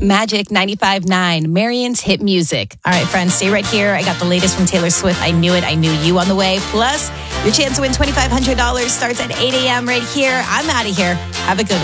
Magic 95.9, Marion's hit music. All right, friends, stay right here. I got the latest from Taylor Swift. I Knew It, I Knew You on the way. Plus, your chance to win $2,500 starts at 8 a.m. right here. I'm out of here. Have a good one.